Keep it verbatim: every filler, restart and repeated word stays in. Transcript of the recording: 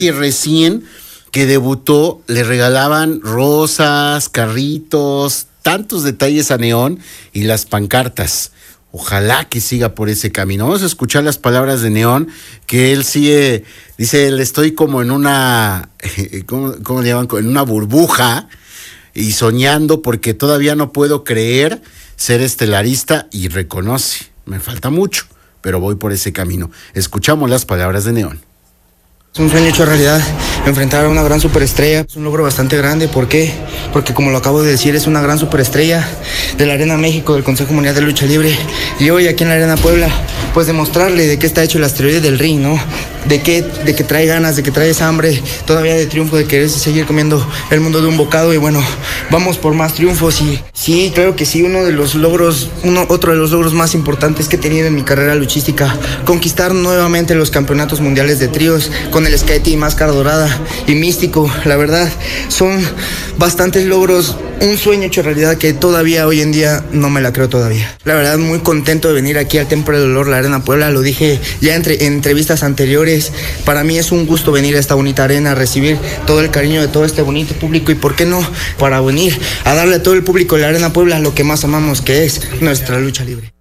Y recién que debutó le regalaban rosas, carritos, tantos detalles a Neón y las pancartas. Ojalá que siga por ese camino. Vamos a escuchar las palabras de Neón, que él sigue, dice, él estoy como en una, ¿cómo, cómo le llaman? En una burbuja y soñando porque todavía no puedo creer ser estelarista y reconoce, me falta mucho, pero voy por ese camino. Escuchamos las palabras de Neón. Es un sueño hecho realidad, enfrentar a una gran superestrella, es un logro bastante grande. ¿Por qué? Porque como lo acabo de decir, es una gran superestrella de la Arena México, del Consejo Mundial de Lucha Libre, y hoy aquí en la Arena Puebla, pues demostrarle de qué está hecho el asteroide del ring, ¿no? De que, de que trae ganas, de que trae esa hambre todavía de triunfo, de querer seguir comiendo el mundo de un bocado, y bueno, vamos por más triunfos. Y sí, claro que sí, uno de los logros, uno, otro de los logros más importantes que he tenido en mi carrera luchística, conquistar nuevamente los campeonatos mundiales de tríos, con el Skate, Máscara Dorada y Místico. La verdad, son bastantes logros, un sueño hecho realidad que todavía hoy en día no me la creo todavía. La verdad, muy contento de venir aquí al Templo del Dolor, la Arena Puebla, lo dije ya entre, en entrevistas anteriores, para mí es un gusto venir a esta bonita arena, recibir todo el cariño de todo este bonito público, y por qué no, para venir a darle a todo el público de la Arena Puebla lo que más amamos, que es nuestra lucha libre.